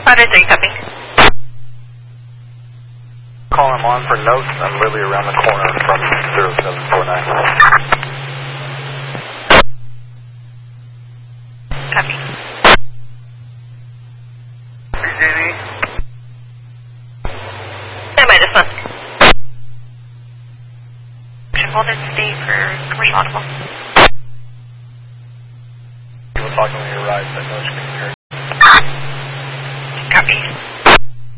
Roger 3, copy. Call him on for notes. I'm literally around the corner from 0749. Copy. BJD? Stand by this one. Hold and stay for commercial audible. You were talking when you arrived, so I know she can hear. Copy.